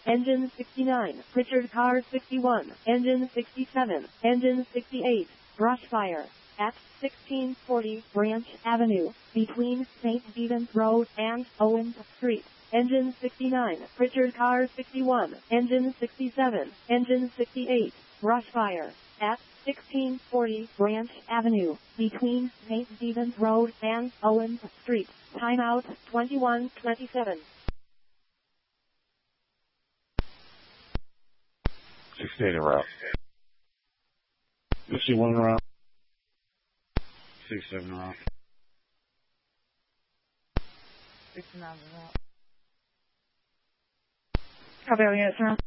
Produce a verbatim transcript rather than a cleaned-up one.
engine sixty-nine, Pritchard car sixty-one, engine sixty-seven, engine sixty-eight, brush fire at sixteen forty Branch Avenue, between Saint Stephen's Road and Owens Street. Engine sixty-nine, Pritchard car sixty-one, engine sixty-seven, engine sixty-eight, brush fire at sixteen forty Branch Avenue, between Saint Stephen's Road and Owens Street. Timeout twenty-one twenty-seven. sixty-eight en route. fifty-one en route. sixty-seven en route. sixty-nine en route. Copy all units en route.